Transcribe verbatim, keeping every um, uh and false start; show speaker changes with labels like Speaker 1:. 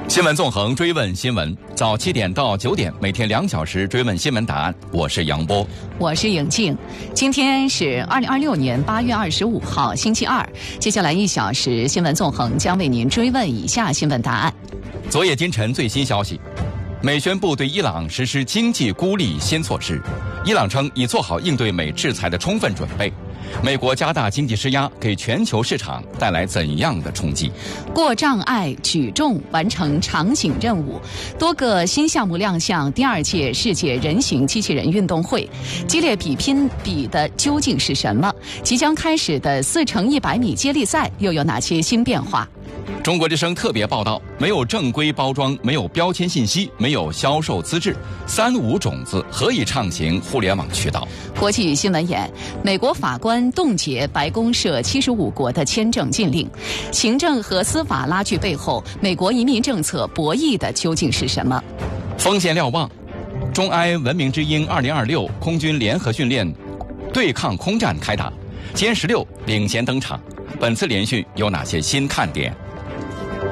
Speaker 1: 新闻纵横，追问新闻，早七点到九点，每天两小时追问新闻答案。我是杨波，
Speaker 2: 我是颖静。今天是二零二六年八月二十五号，星期二。接下来一小时，新闻纵横将为您追问以下新闻答案。
Speaker 1: 昨夜今晨最新消息，美宣布对伊朗实施经济孤立新措施。伊朗称已做好应对美制裁的充分准备。美国加大经济施压，给全球市场带来怎样的冲击？
Speaker 2: 过障碍举重完成场景任务，多个新项目亮相第二届世界人形机器人运动会。激烈比拼比的究竟是什么？即将开始的四乘一百米接力赛又有哪些新变化？
Speaker 1: 中国之声特别报道：没有正规包装，没有标签信息，没有销售资质，三无种子何以畅行互联网渠道？
Speaker 2: 国际新闻眼：美国法官冻结白宫涉七十五国的签证禁令。行政和司法拉锯背后，美国移民政策博弈的究竟是什么？
Speaker 1: 锋线瞭望：中埃文明之鹰二零二六空军联合训练对抗空战开打，歼十六领衔登场。本次联训有哪些新看点？